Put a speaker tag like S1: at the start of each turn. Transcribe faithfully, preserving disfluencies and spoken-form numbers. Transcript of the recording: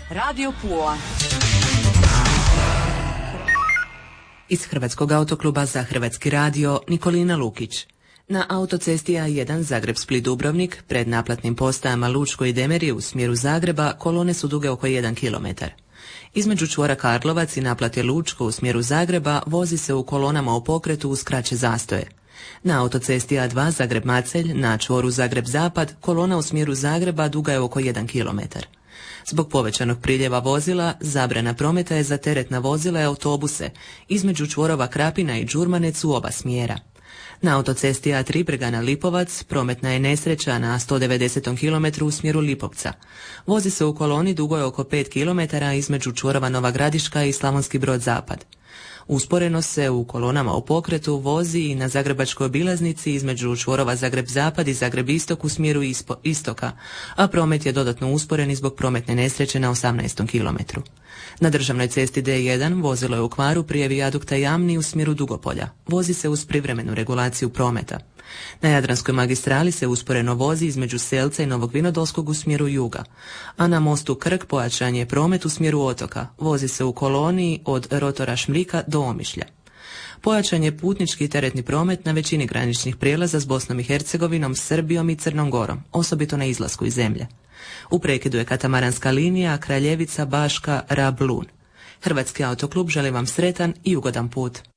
S1: Radio Pula.
S2: Iz Hrvatskog autokluba za Hrvatski radio Nikolina Lukić. Na autocesti A jedan Zagreb-Split-Dubrovnik, pred naplatnim postajama Lučko i Demerije u smjeru Zagreba, kolone su duge oko jedan kilometar. Između čvora Karlovac i naplate Lučko u smjeru Zagreba vozi se u kolonama u pokretu uz kraće zastoje. Na autocesti A dva Zagreb-Macelj, na čvoru Zagreb-Zapad, kolona u smjeru Zagreba duga je oko jedan kilometar. Zbog povećanog priljeva vozila, zabrana prometa je za teretna vozila i autobuse između čvorova Krapina i Đurmanec u oba smjera. Na autocesti A tri Bregana Lipovac prometna je nesreća na sto devedesetom kilometru u smjeru Lipovca. Vozi se u koloni dugoj oko pet kilometara između čvorova Nova Gradiška i Slavonski Brod Zapad. Usporeno se u kolonama u pokretu vozi i na zagrebačkoj obilaznici između čvorova Zagreb-Zapad i Zagreb-Istok u smjeru ispo, istoka, a promet je dodatno usporen zbog prometne nesreće na osamnaestom kilometru. Na državnoj cesti D jedan vozilo je u kvaru prije vijadukta Jamni u smjeru Dugopolja. Vozi se uz privremenu regulaciju prometa. Na Jadranskoj magistrali se usporeno vozi između Selca i Novog Vinodolskog u smjeru juga, a na mostu Krk pojačan je promet u smjeru otoka. Vozi se u koloniji od rotora Šmrika do Omišlja. Pojačan je putnički i teretni promet na većini graničnih prijelaza s Bosnom i Hercegovinom, Srbijom i Crnom Gorom, osobito na izlasku iz zemlje. U prekidu je katamaranska linija Kraljevica, Baška, Rab, Lun. Hrvatski autoklub želi vam sretan i ugodan put.